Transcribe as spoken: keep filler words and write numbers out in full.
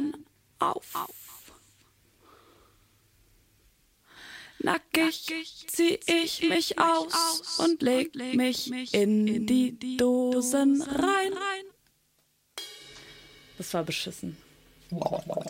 Tränen auf. Nackig zieh ich mich aus und leg mich in die Dosen rein. Das war beschissen.